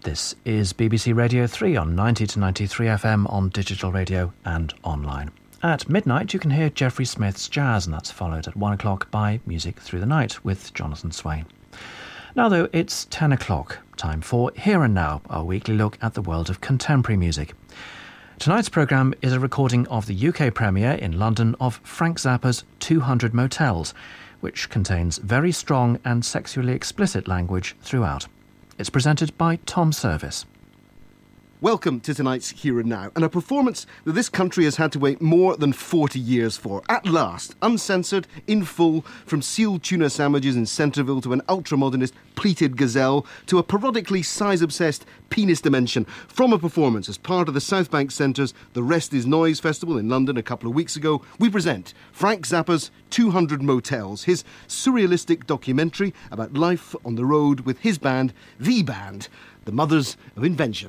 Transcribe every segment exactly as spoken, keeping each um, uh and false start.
This is B B C Radio three on ninety to ninety-three F M on digital radio and online. At midnight you can hear Jeffrey Smith's Jazz, and that's followed at one o'clock by Music Through the Night with Jonathan Swain. Now though, it's ten o'clock, time for Here and Now, our weekly look at the world of contemporary music. Tonight's programme is a recording of the U K premiere in London of Frank Zappa's two hundred Motels, which contains very strong and sexually explicit language throughout. It's presented by Tom Service. Welcome to tonight's Here and Now, and a performance that this country has had to wait more than forty years for. At last, uncensored, in full, from sealed tuna sandwiches in Centreville to an ultra-modernist pleated gazelle to a parodically size-obsessed penis dimension. From a performance as part of the South Bank Centre's The Rest Is Noise Festival in London a couple of weeks ago, we present Frank Zappa's two hundred Motels, his surrealistic documentary about life on the road with his band, The Band, the Mothers of Invention.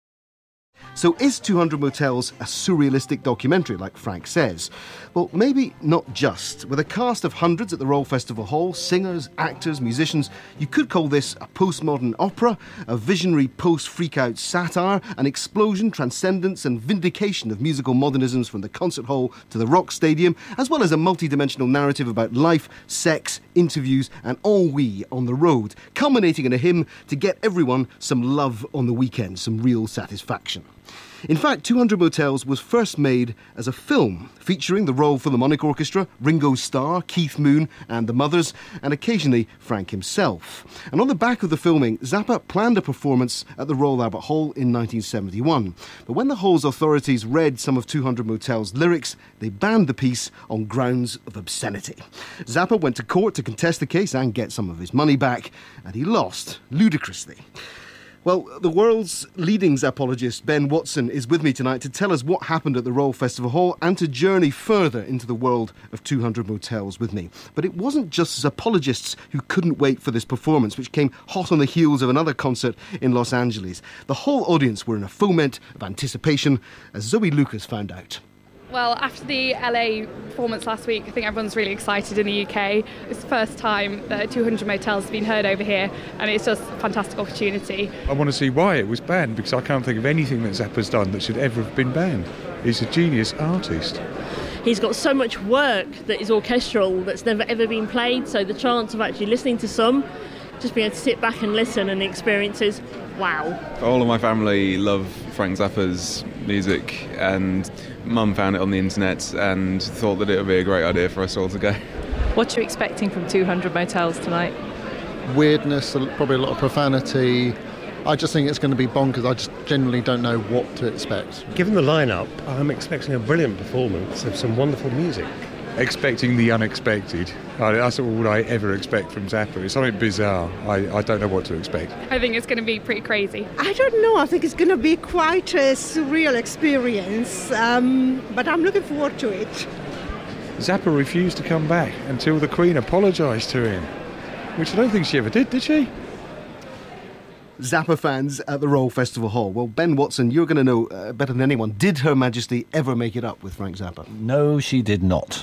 So is two hundred Motels a surrealistic documentary, like Frank says? Well, maybe not just. With a cast of hundreds at the Royal Festival Hall, singers, actors, musicians, you could call this a postmodern opera, a visionary post-freak-out satire, an explosion, transcendence and vindication of musical modernisms from the concert hall to the rock stadium, as well as a multi-dimensional narrative about life, sex, interviews and ennui on the road, culminating in a hymn to get everyone some love on the weekend, some real satisfaction. In fact, two hundred Motels was first made as a film, featuring the Royal Philharmonic Orchestra, Ringo Starr, Keith Moon and the Mothers, and occasionally Frank himself. And on the back of the filming, Zappa planned a performance at the Royal Albert Hall in nineteen seventy-one. But when the Hall's authorities read some of two hundred Motels' lyrics, they banned the piece on grounds of obscenity. Zappa went to court to contest the case and get some of his money back, and he lost, ludicrously. Well, the world's leading Zappologist, Ben Watson, is with me tonight to tell us what happened at the Royal Festival Hall and to journey further into the world of two hundred Motels with me. But it wasn't just Zappologists who couldn't wait for this performance, which came hot on the heels of another concert in Los Angeles. The whole audience were in a foment of anticipation, as Zoe Lucas found out. Well, after the L A performance last week, I think everyone's really excited in the U K. It's the first time that two hundred Motels has been heard over here, and it's just a fantastic opportunity. I want to see why it was banned, because I can't think of anything that Zappa's done that should ever have been banned. He's a genius artist. He's got so much work that is orchestral that's never ever been played, so the chance of actually listening to some, just being able to sit back and listen and the experiences, wow. All of my family love Frank Zappa's music, and Mum found it on the internet and thought that it would be a great idea for us all to go. What are you expecting from two hundred Motels tonight? Weirdness, probably a lot of profanity. I just think it's going to be bonkers. I just genuinely don't know what to expect. Given the lineup, I'm expecting a brilliant performance of some wonderful music. Expecting the unexpected. Uh, that's all I ever expect from Zappa. It's something bizarre. I, I don't know what to expect. I think it's going to be pretty crazy. I don't know. I think it's going to be quite a surreal experience, um, but I'm looking forward to it. Zappa refused to come back until the Queen apologised to him, which I don't think she ever did, did she? Zappa fans at the Royal Festival Hall. Well, Ben Watson, you're going to know uh, better than anyone. Did Her Majesty ever make it up with Frank Zappa? No, she did not.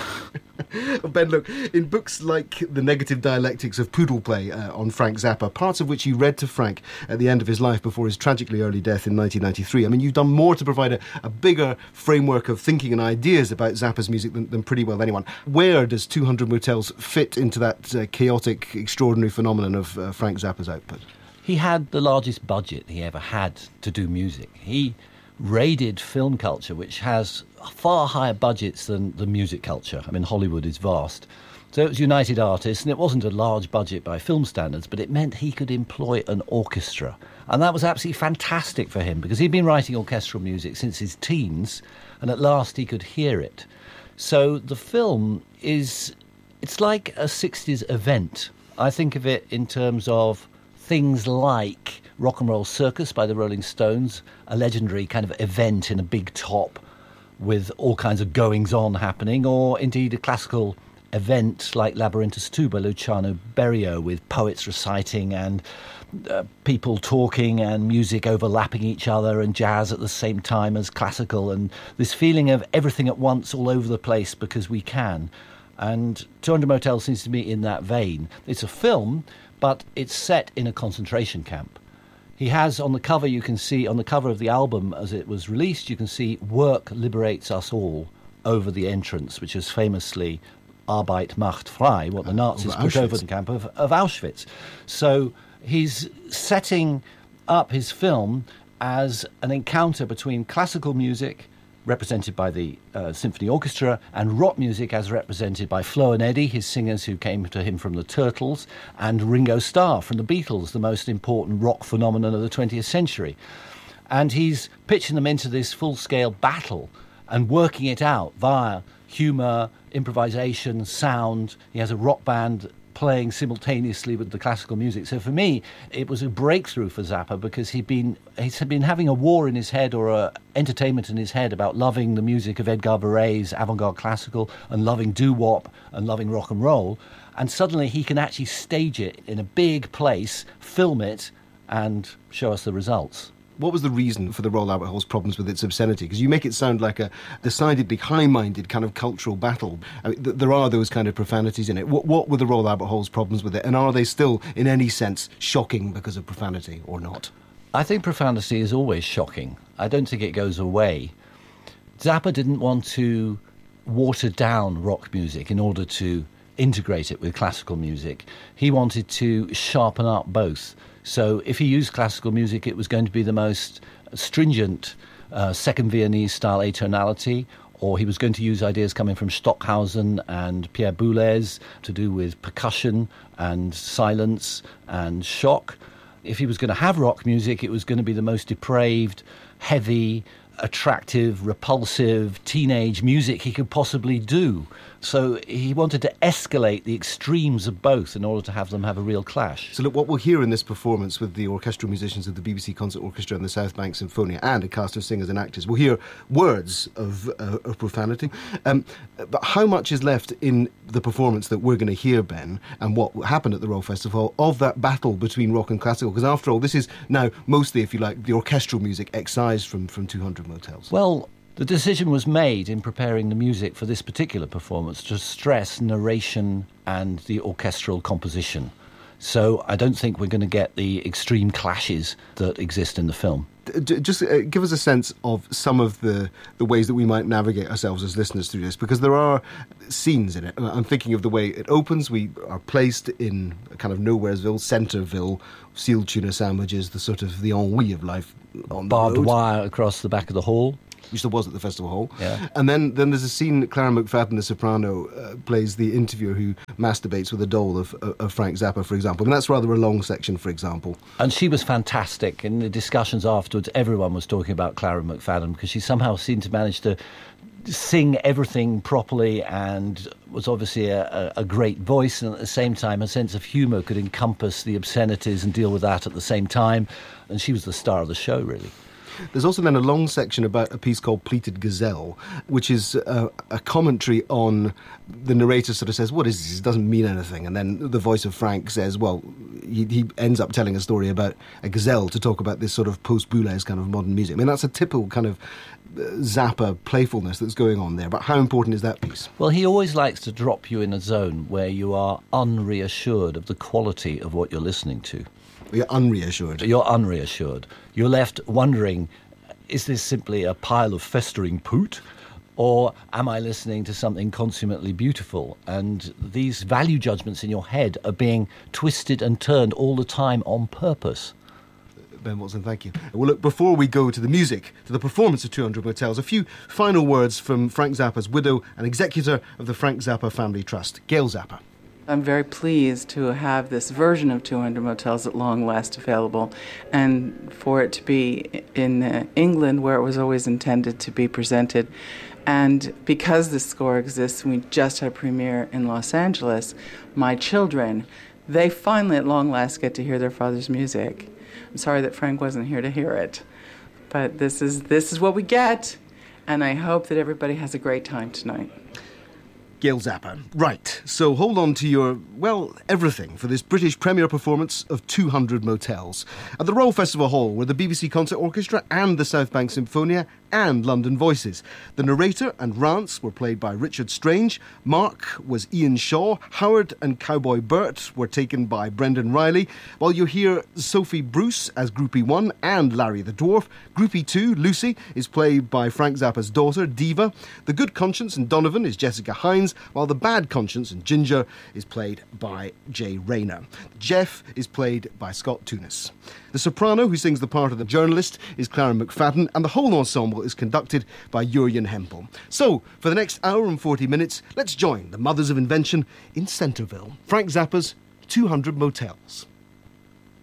Ben, look, in books like The Negative Dialectics of Poodle Play uh, on Frank Zappa, parts of which you read to Frank at the end of his life before his tragically early death in nineteen ninety-three, I mean, you've done more to provide a, a bigger framework of thinking and ideas about Zappa's music than, than pretty well anyone. Where does two hundred Motels fit into that uh, chaotic, extraordinary phenomenon of uh, Frank Zappa's output? He had the largest budget he ever had to do music. He raided film culture, which has far higher budgets than the music culture. I mean, Hollywood is vast. So it was United Artists, and it wasn't a large budget by film standards, but it meant he could employ an orchestra. And that was absolutely fantastic for him, because he'd been writing orchestral music since his teens, and at last he could hear it. So the film is, it's like a sixties event. I think of it in terms of things like Rock and Roll Circus by the Rolling Stones, a legendary kind of event in a big top with all kinds of goings-on happening, or indeed a classical event like Labyrinthus two by Luciano Berio, with poets reciting and uh, people talking and music overlapping each other and jazz at the same time as classical, and this feeling of everything at once all over the place because we can. And two hundred Motels seems to be in that vein. It's a film, but it's set in a concentration camp. He has on the cover, you can see, on the cover of the album as it was released, you can see "Work liberates us all" over the entrance, which is famously Arbeit macht frei, what the Nazis put over the camp of, of Auschwitz. So he's setting up his film as an encounter between classical music, represented by the uh, symphony orchestra, and rock music as represented by Flo and Eddie, his singers who came to him from the Turtles, and Ringo Starr from the Beatles, the most important rock phenomenon of the twentieth century. And he's pitching them into this full-scale battle and working it out via humour, improvisation, sound. He has a rock band playing simultaneously with the classical music. So for me, it was a breakthrough for Zappa because he'd been he's been having a war in his head, or a entertainment in his head, about loving the music of Edgar Varèse, avant-garde classical, and loving doo-wop and loving rock and roll. And suddenly he can actually stage it in a big place, film it, and show us the results. What was the reason for the Royal Albert Hall's problems with its obscenity? Because you make it sound like a decidedly high-minded kind of cultural battle. I mean, th- there are those kind of profanities in it. What, what were the Royal Albert Hall's problems with it? And are they still, in any sense, shocking because of profanity or not? I think profanity is always shocking. I don't think it goes away. Zappa didn't want to water down rock music in order to integrate it with classical music. He wanted to sharpen up both. So if he used classical music, it was going to be the most stringent uh, Second Viennese style atonality, or he was going to use ideas coming from Stockhausen and Pierre Boulez to do with percussion and silence and shock. If he was going to have rock music, it was going to be the most depraved, heavy, attractive, repulsive, teenage music he could possibly do. So he wanted to escalate the extremes of both in order to have them have a real clash. So look, what we'll hear in this performance with the orchestral musicians of the B B C Concert Orchestra and the South Bank Symphonia and a cast of singers and actors, we'll hear words of, uh, of profanity. Um, but how much is left in the performance that we're going to hear, Ben, and what happened at the Royal Festival, of that battle between rock and classical? Because after all, this is now mostly, if you like, the orchestral music excised from, from two hundred Motels. Well, the decision was made in preparing the music for this particular performance to stress narration and the orchestral composition. So I don't think we're going to get the extreme clashes that exist in the film. Just uh, give us a sense of some of the, the ways that we might navigate ourselves as listeners through this, because there are scenes in it. I'm thinking of the way it opens. We are placed in a kind of Nowheresville, Centreville, sealed tuna sandwiches, the sort of the ennui of life on the Barbed road. wire across the back of the hall. Which there was at the festival hall. Yeah. And then, then there's a scene, Clara McFadden, the soprano, uh, plays the interviewer who masturbates with a doll of, uh, of Frank Zappa, for example. And that's rather a long section, for example. And she was fantastic. In the discussions afterwards, everyone was talking about Clara McFadden because she somehow seemed to manage to sing everything properly and was obviously a, a great voice, and at the same time a sense of humour could encompass the obscenities and deal with that at the same time. And she was the star of the show, really. There's also then a long section about a piece called Pleated Gazelle, which is a, a commentary on the narrator sort of says, what is this? It doesn't mean anything. And then the voice of Frank says, well, he, he ends up telling a story about a gazelle to talk about this sort of post-Boulez kind of modern music. I mean, that's a typical kind of Zappa playfulness that's going on there. But how important is that piece? Well, he always likes to drop you in a zone where you are unreassured of the quality of what you're listening to. You're unreassured. You're unreassured. You're left wondering, is this simply a pile of festering poot? Or am I listening to something consummately beautiful? And these value judgments in your head are being twisted and turned all the time on purpose. Ben Watson, thank you. Well, look, before we go to the music, to the performance of two hundred Motels, a few final words from Frank Zappa's widow and executor of the Frank Zappa Family Trust, Gail Zappa. I'm very pleased to have this version of two hundred Motels at long last available, and for it to be in uh, England, where it was always intended to be presented. And because this score exists, we just had a premiere in Los Angeles, my children, they finally at long last get to hear their father's music. I'm sorry that Frank wasn't here to hear it, but this is this is what we get, and I hope that everybody has a great time tonight. Gail Zappa. Right, so hold on to your, well, everything for this British premiere performance of two hundred Motels at the Royal Festival Hall, where the B B C Concert Orchestra and the South Bank Symphonia and London Voices. The narrator and Rance were played by Richard Strange, Mark was Ian Shaw, Howard and Cowboy Burt were taken by Brendan Riley, while you hear Sophie Bruce as Groupie one and Larry the Dwarf. Groupie two, Lucy, is played by Frank Zappa's daughter, Diva. The Good Conscience and Donovan is Jessica Hines, while the Bad Conscience and Ginger is played by Jay Rayner. Jeff is played by Scott Tunis. The soprano, who sings the part of the journalist, is Clara McFadden, and the whole ensemble is conducted by Jurjen Hempel. So, for the next hour and forty minutes, let's join the Mothers of Invention in Centreville. Frank Zappa's two hundred Motels.